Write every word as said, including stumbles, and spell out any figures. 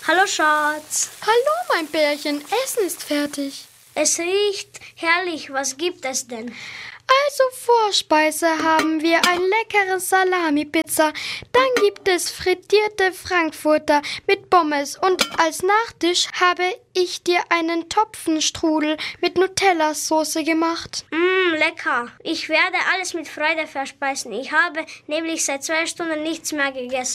Hallo Schatz. Hallo mein Bärchen, Essen ist fertig. Es riecht herrlich. Was gibt es denn? Also Vorspeise haben wir ein leckeres Salami-Pizza. Dann gibt es frittierte Frankfurter mit Pommes. Und als Nachtisch habe ich dir einen Topfenstrudel mit Nutella-Soße gemacht. Mmm, lecker. Ich werde alles mit Freude verspeisen. Ich habe nämlich seit zwei Stunden nichts mehr gegessen.